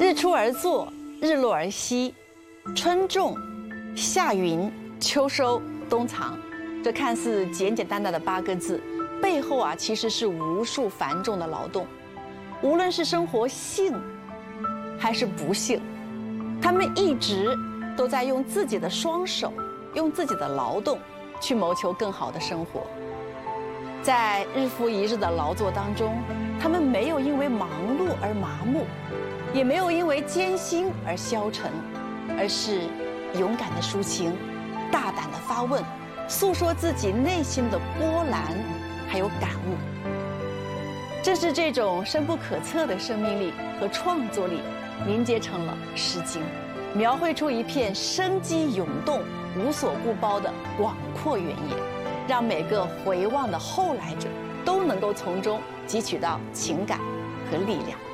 日出而作，日落而息，春种，夏耘，秋收，冬藏。这看似简简单单的8个字，背后其实是无数繁重的劳动。无论是生活幸还是不幸，他们一直都在用自己的双手，用自己的劳动去谋求更好的生活。在日复一日的劳作当中，他们没有因为忙碌而麻木，也没有因为艰辛而消沉，而是勇敢的抒情，大胆的发问，诉说自己内心的波澜还有感悟。正是这种深不可测的生命力和创作力，凝结成了《诗经》，描绘出一片生机涌动、无所不包的广阔原野，让每个回望的后来者都能够从中汲取到情感和力量。